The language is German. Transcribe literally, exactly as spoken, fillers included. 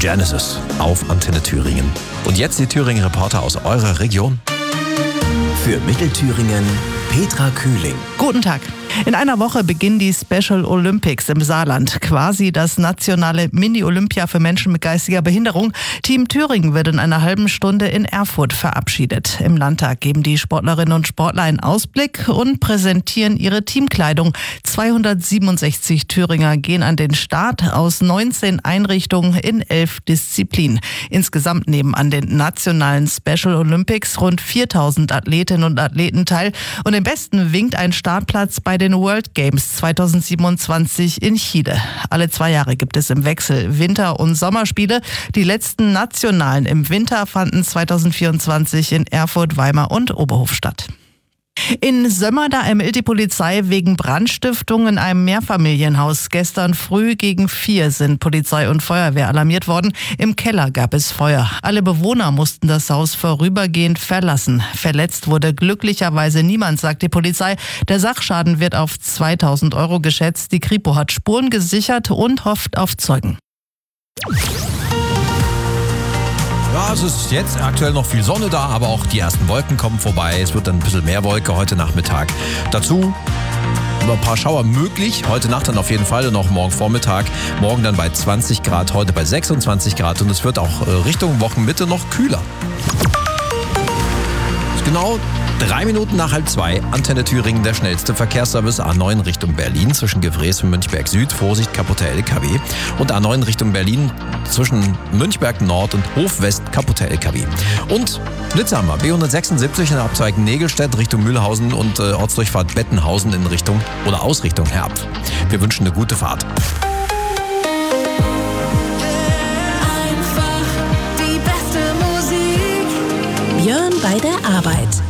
Genesis auf Antenne Thüringen. Und jetzt die Thüringer Reporter aus eurer Region. Für Mittelthüringen Petra Kühling. Guten Tag. In einer Woche beginnen die Special Olympics im Saarland. Quasi das nationale Mini-Olympia für Menschen mit geistiger Behinderung. Team Thüringen wird in einer halben Stunde in Erfurt verabschiedet. Im Landtag geben die Sportlerinnen und Sportler einen Ausblick und präsentieren ihre Teamkleidung. zweihundertsiebenundsechzig Thüringer gehen an den Start aus neunzehn Einrichtungen in elf Disziplinen. Insgesamt nehmen an den nationalen Special Olympics rund viertausend Athletinnen und Athleten teil. Und den Besten winkt ein Startplatz bei den World Games zweitausendsiebenundzwanzig in Chile. Alle zwei Jahre gibt es im Wechsel Winter- und Sommerspiele. Die letzten nationalen im Winter fanden zweitausendvierundzwanzig in Erfurt, Weimar und Oberhof statt. In Sömmerda ermittelt die Polizei wegen Brandstiftung in einem Mehrfamilienhaus. Gestern früh gegen vier sind Polizei und Feuerwehr alarmiert worden. Im Keller gab es Feuer. Alle Bewohner mussten das Haus vorübergehend verlassen. Verletzt wurde glücklicherweise niemand, sagt die Polizei. Der Sachschaden wird auf zweitausend Euro geschätzt. Die Kripo hat Spuren gesichert und hofft auf Zeugen. Ja, es ist jetzt aktuell noch viel Sonne da, aber auch die ersten Wolken kommen vorbei. Es wird dann ein bisschen mehr Wolke heute Nachmittag. Dazu ein paar Schauer möglich. Heute Nacht dann auf jeden Fall und auch morgen Vormittag. Morgen dann bei zwanzig Grad, heute bei sechsundzwanzig Grad und es wird auch Richtung Wochenmitte noch kühler. Ist genau drei Minuten nach halb zwei. Antenne Thüringen, der schnellste Verkehrsservice. A neun Richtung Berlin zwischen Gefrees und Münchberg Süd. Vorsicht, kaputter L K W. Und A neun Richtung Berlin zwischen Münchberg Nord und Hof West, kaputter L K W. Und Blitze haben wir. B hundertsechsundsiebzig in der Abzweigung Nägelstedt Richtung Mühlhausen und äh, Ortsdurchfahrt Bettenhausen in Richtung oder aus Richtung Herpf. Wir wünschen eine gute Fahrt. Björn bei der Arbeit.